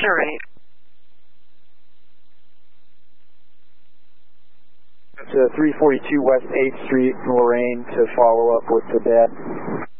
Sure, 8. To 342 West 8th Street, Lorraine, to follow up with the dad.